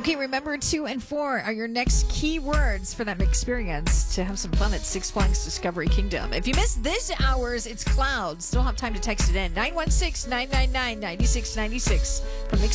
Okay, remember 2 and 4 are your next key words for that experience to have some fun at Six Flags Discovery Kingdom. If you missed this hour's, it's cloud. Still have time to text it in. 916-999-9696 from Mix